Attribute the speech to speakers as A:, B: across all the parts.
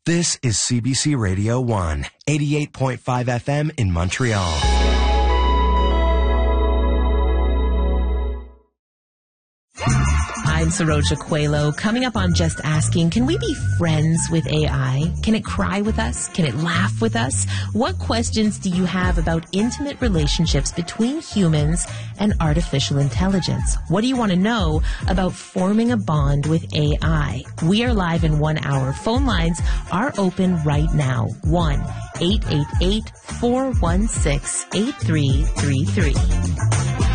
A: This is CBC Radio 1, 88.5 FM in Montreal.
B: I'm Saroja Coelho. Coming up on Just Asking, can we be friends with AI? Can it cry with us? Can it laugh with us? What questions do you have about intimate relationships between humans and artificial intelligence? What do you want to know about forming a bond with AI? We are live in 1 hour. Phone lines are open right now. 1-888-416-8333.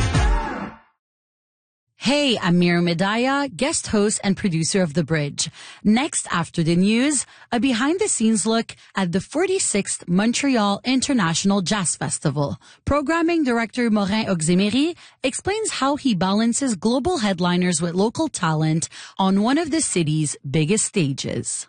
C: Hey, I'm Miriam Medaya, guest host and producer of The Bridge. Next, after the news, a behind-the-scenes look at the 46th Montreal International Jazz Festival. Programming director Morin Oxemery explains how he balances global headliners with local talent on one of the city's biggest stages.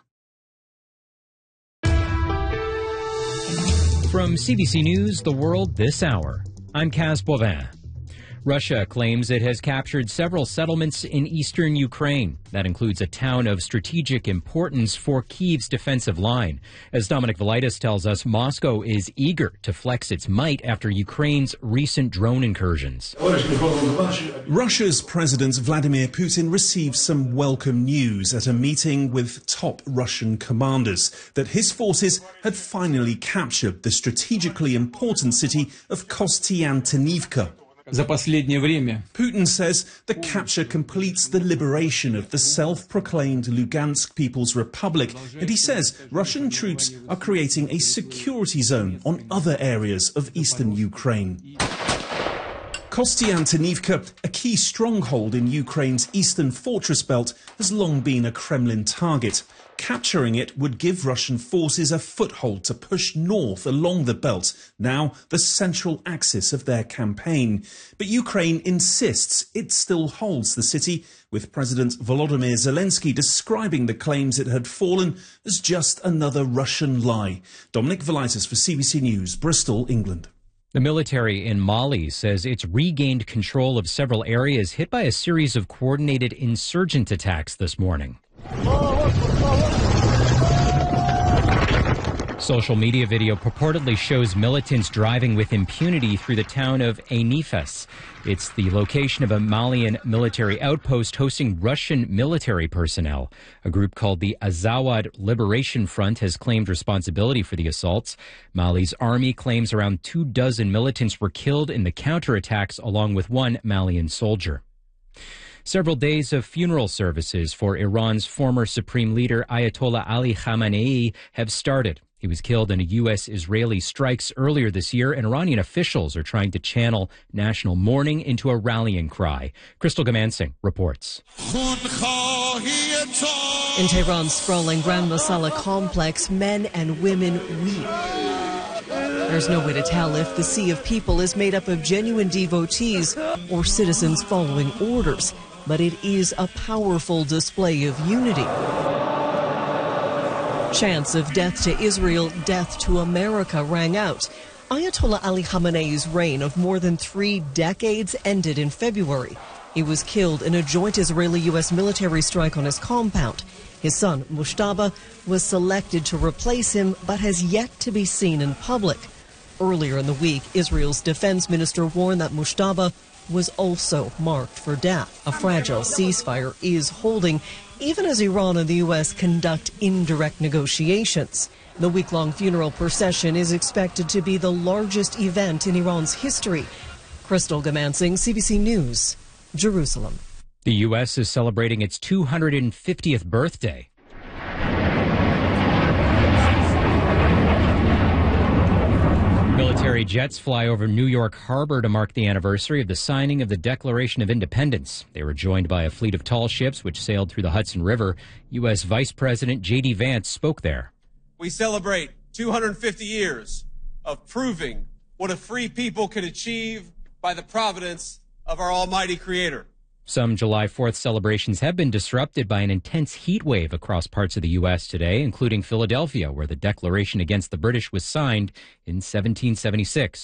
D: From CBC News, The World This Hour, I'm Kaz Bovin. Russia claims it has captured several settlements in eastern Ukraine. That includes a town of strategic importance for Kyiv's defensive line. As Dominic Velitis tells us, Moscow is eager to flex its might after Ukraine's recent drone incursions.
E: Russia's President Vladimir Putin received some welcome news at a meeting with top Russian commanders that his forces had finally captured the strategically important city of Kostiantynivka. Putin says the capture completes the liberation of the self-proclaimed Lugansk People's Republic, and he says Russian troops are creating a security zone on other areas of eastern Ukraine. Kostiantynivka, a key stronghold in Ukraine's eastern fortress belt, has long been a Kremlin target. Capturing it would give Russian forces a foothold to push north along the belt, now the central axis of their campaign. But Ukraine insists it still holds the city, with President Volodymyr Zelensky describing the claims it had fallen as just another Russian lie. Dominic Velitis for CBC News, Bristol, England.
D: The military in Mali says it's regained control of several areas hit by a series of coordinated insurgent attacks this morning. Social media video purportedly shows militants driving with impunity through the town of Ainifes. It's the location of a Malian military outpost hosting Russian military personnel. A group called the Azawad Liberation Front has claimed responsibility for the assaults. Mali's army claims around 24 militants were killed in the counterattacks, along with one Malian soldier. Several days of funeral services for Iran's former supreme leader Ayatollah Ali Khamenei have started. He was killed in a U.S.-Israeli strikes earlier this year, and Iranian officials are trying to channel national mourning into a rallying cry. Crystal Gamansing reports.
F: In Tehran's sprawling Grand Masala complex, men and women weep. There's no way to tell if the sea of people is made up of genuine devotees or citizens following orders, but it is a powerful display of unity. Chants of death to Israel, death to America rang out. Ayatollah Ali Khamenei's reign of more than 3 decades ended in February. He was killed in a joint Israeli-U.S. military strike on his compound. His son, Mushtaba, was selected to replace him, but has yet to be seen in public. Earlier in the week, Israel's defense minister warned that Mushtaba was also marked for death. A fragile ceasefire is holding, even as Iran and the U.S. conduct indirect negotiations. The week-long funeral procession is expected to be the largest event in Iran's history. Crystal Gamansing, CBC News, Jerusalem.
D: The U.S. is celebrating its 250th birthday. Military jets fly over New York Harbor to mark the anniversary of the signing of the Declaration of Independence. They were joined by a fleet of tall ships which sailed through the Hudson River. U.S. Vice President J.D. Vance spoke there.
G: We celebrate 250 years of proving what a free people can achieve by the providence of our almighty Creator.
D: Some July 4th celebrations have been disrupted by an intense heat wave across parts of the U.S. today, including Philadelphia, where the Declaration against the British was signed in 1776.